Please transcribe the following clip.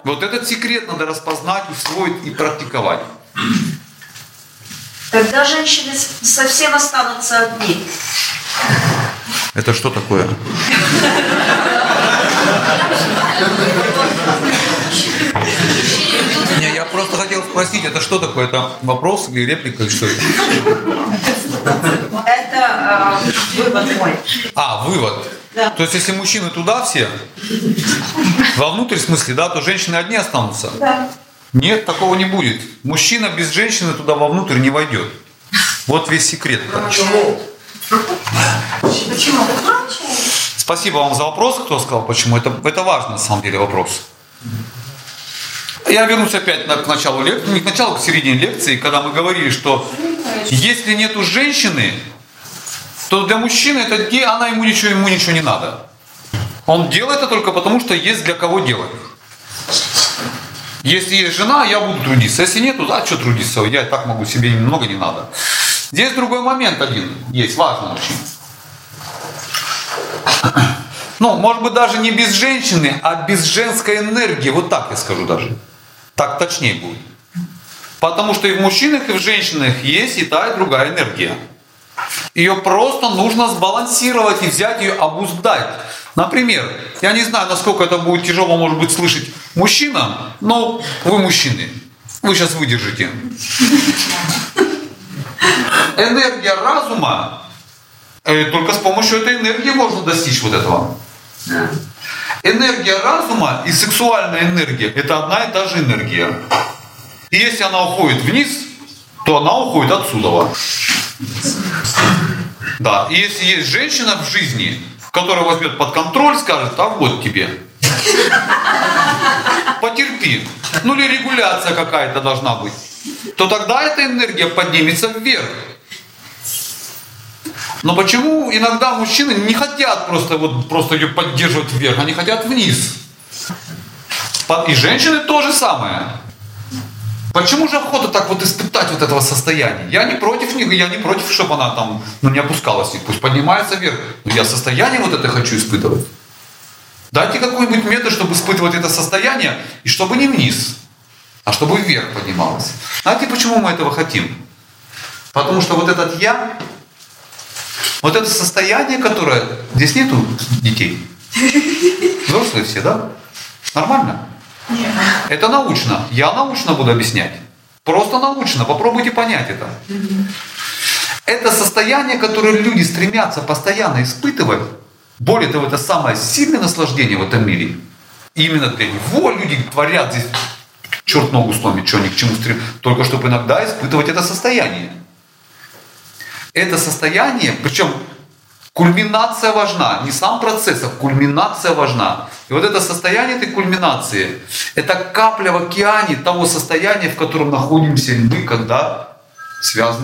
Вот этот секрет надо распознать, усвоить и практиковать. Тогда женщины совсем останутся одни. Это что такое? Не, я просто хотел спросить, это что такое? Это вопрос или реплика, или что это? Это вывод мой. Вывод. Да. То есть, если мужчины туда все, вовнутрь в смысле, да, то женщины одни останутся? Да. Нет, такого не будет. Мужчина без женщины туда вовнутрь не войдет. Вот весь секрет. Почему? Почему? Спасибо вам за вопрос, кто сказал, почему. Это важный, на самом деле, вопрос. Я вернусь опять к началу лекции, не к началу, к середине лекции, когда мы говорили, что если нету женщины, то для мужчины она ему ничего не надо. Он делает это только потому, что есть для кого делать. Если есть жена, я буду трудиться. Если нету, что трудиться? Я и так могу, себе немного не надо. Здесь другой момент один есть, важный очень. Может быть, даже не без женщины, а без женской энергии. Вот так я скажу даже. Так точнее будет. Потому что и в мужчинах, и в женщинах есть и та, и другая энергия. Ее просто нужно сбалансировать и взять ее, обуздать. Например, я не знаю, насколько это будет тяжело, может быть, слышать мужчинам, но вы мужчины. Вы сейчас выдержите. Энергия разума, только с помощью этой энергии можно достичь вот этого. Энергия разума и сексуальная энергия – это одна и та же энергия. И если она уходит вниз, то она уходит отсюда. Да, и если есть женщина в жизни, которая возьмет под контроль, скажет, вот тебе. Потерпи. Или регуляция какая-то должна быть. То тогда эта энергия поднимется вверх. Но почему иногда мужчины не хотят просто ее поддерживать вверх, они хотят вниз? И женщины то же самое. Почему же охота так испытать этого состояния? Я не против них, я не против, чтобы она там не опускалась, пусть поднимается вверх. Но я состояние это хочу испытывать. Дайте какой-нибудь метод, чтобы испытывать это состояние, и чтобы не вниз, а чтобы вверх поднималось. Знаете, почему мы этого хотим? Потому что этот я, это состояние, которое... Здесь нету детей. Взрослые все, да? Нормально? Нет. Это научно. Я научно буду объяснять. Просто научно. Попробуйте понять это. Это состояние, которое люди стремятся постоянно испытывать. Более того, это самое сильное наслаждение в этом мире. И именно для него люди творят здесь, черт ногу сломит, что они к чему стремятся. Только чтобы иногда испытывать это состояние. Это состояние, причем кульминация важна, не сам процесс, а кульминация важна. И это состояние этой кульминации, это капля в океане того состояния, в котором находимся мы, когда связаны